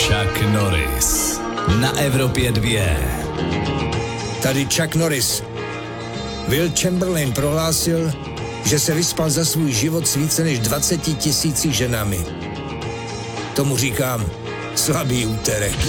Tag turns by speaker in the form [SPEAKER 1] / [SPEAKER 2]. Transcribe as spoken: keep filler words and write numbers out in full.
[SPEAKER 1] Chuck Norris na Evropě dvě.
[SPEAKER 2] Tady Chuck Norris. Will Chamberlain prohlásil, že se vyspal za svůj život s více než dvaceti tisíci ženami. Tomu říkám slabý úterek.